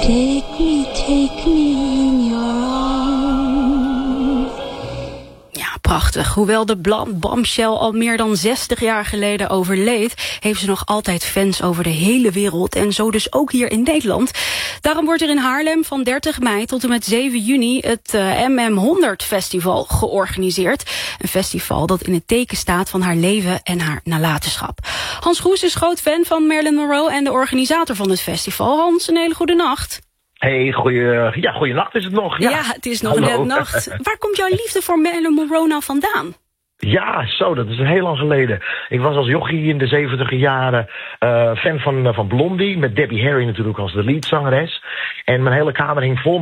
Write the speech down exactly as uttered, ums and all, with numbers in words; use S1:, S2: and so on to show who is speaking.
S1: Take me, take me in your arms.
S2: Ja, prachtig. Hoewel de bombshell al meer dan zestig jaar geleden overleed, heeft ze nog altijd fans over de hele wereld en zo dus ook hier in Nederland. Daarom wordt er in Haarlem van dertig mei tot en met zeven juni het uh, M M honderd Festival georganiseerd. Een festival dat in het teken staat van haar leven en haar nalatenschap. Hans Goes is groot fan van Marilyn Monroe en de organisator van het festival. Hans, een hele goede nacht.
S3: Hey, goeie, ja, goeie nacht is het nog. Ja,
S2: ja het is nog
S3: Hallo.
S2: net nacht. Waar komt jouw liefde voor Marilyn Monroe nou vandaan?
S3: Ja, zo, dat is heel lang geleden. Ik was als jochie in de zeventiger jaren uh, fan van, uh, van Blondie, met Debbie Harry natuurlijk als de leadzangeres. En mijn hele kamer hing vol